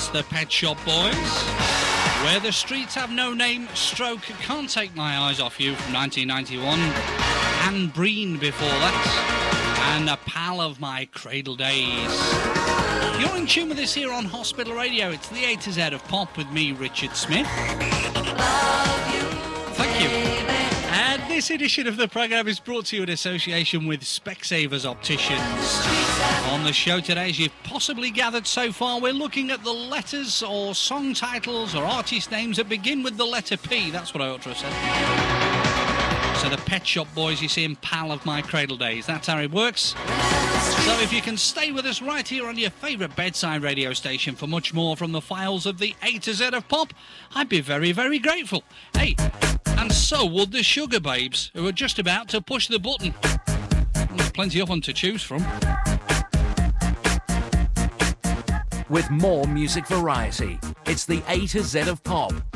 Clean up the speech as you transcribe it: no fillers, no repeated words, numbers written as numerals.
That's the Pet Shop Boys. Where the Streets Have No Name, stroke Can't Take My Eyes Off You from 1991. Anne Breen before that. And a pal of my cradle days. You're in tune with us here on Hospital Radio. It's the A to Z of Pop with me, Richard Smith. Thank you. And this edition of the programme is brought to you in association with Specsavers Opticians. On the show today, as you've possibly gathered so far, we're looking at the letters or song titles or artist names that begin with the letter P. That's what I ought to have said. So the Pet Shop Boys, you see, in Pal of My Cradle Days. That's how it works. So if you can stay with us right here on your favourite bedside radio station for much more from the files of the A to Z of Pop, I'd be very, very grateful. Hey, and so would the Sugar Babes, who are just about to push the button. There's plenty of them to choose from. With more music variety, it's the A to Z of Pop